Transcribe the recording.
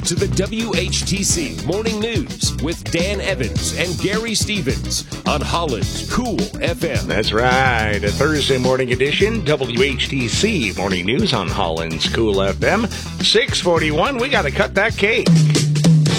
to the WHTC Morning News with Dan Evans and Gary Stevens on Holland's Cool FM. That's right. A Thursday morning edition, WHTC Morning News on Holland's Cool FM. 641, we got to cut that cake.